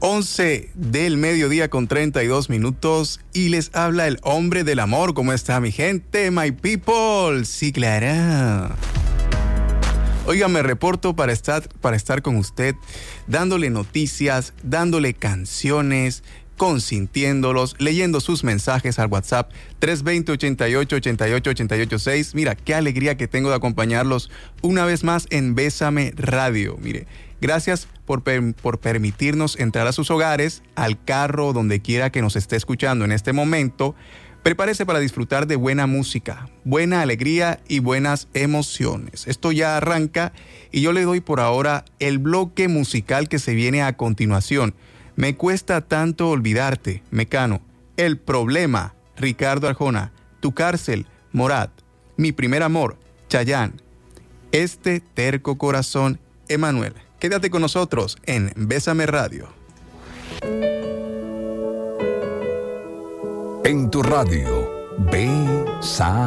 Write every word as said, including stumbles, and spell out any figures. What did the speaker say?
once del mediodía con treinta y dos minutos y les habla el hombre del amor. ¿Cómo está mi gente, my people? Sí, claro. Oiga, me reporto para estar, para estar con usted, dándole noticias, dándole canciones, consintiéndolos, leyendo sus mensajes al WhatsApp tres dos cero, ochenta y ocho, ochenta y ocho, ochenta y ocho seis. Mira, qué alegría que tengo de acompañarlos una vez más en Bésame Radio. Mire, gracias por, per- por permitirnos entrar a sus hogares, al carro, donde quiera que nos esté escuchando en este momento. Prepárese para disfrutar de buena música, buena alegría y buenas emociones. Esto ya arranca y yo le doy por ahora el bloque musical que se viene a continuación. Me cuesta tanto olvidarte, Mecano. El problema, Ricardo Arjona. Tu cárcel, Morat. Mi primer amor, Chayanne. Este terco corazón, Emanuel. Quédate con nosotros en Bésame Radio. En tu radio, Bésame.